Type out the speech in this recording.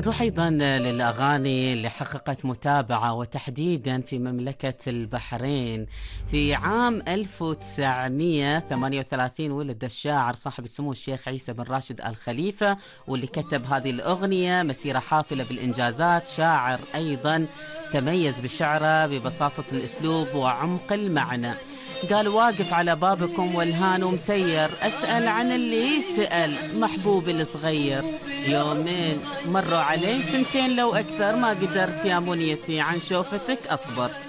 نروح أيضا للأغاني اللي حققت متابعة وتحديدا في مملكة البحرين. في عام 1938 ولد الشاعر صاحب السمو الشيخ عيسى بن راشد آل خليفة، واللي كتب هذه الأغنية مسيرة حافلة بالإنجازات. شاعر أيضا تميز بشعره ببساطة الأسلوب وعمق المعنى. قال: واقف على بابكم والهان ومسير، أسأل عن اللي سأل محبوبي الصغير. يومين مروا علي، سنتين لو أكثر، ما قدرت يا منيتي عن شوفتك أصبر.